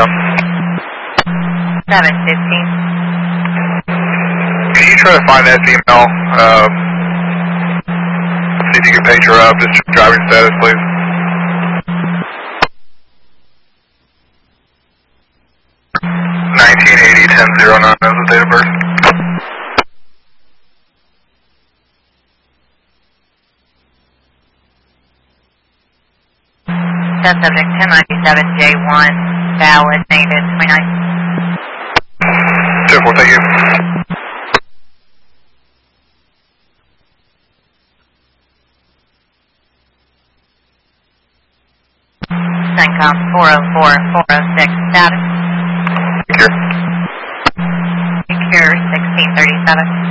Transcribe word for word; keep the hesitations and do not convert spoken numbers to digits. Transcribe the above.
go. seven fifteen. Can you try to find that female? Uh, see if you can page her up. Just driving status, please. nineteen eighty ten oh nine is the date of birth. Test subject ten ninety-seven J one, valid, native twenty-nine. ten four, thank you. CENTCOM four oh four, four oh six, status. Secure. Secure sixteen thirty-seven.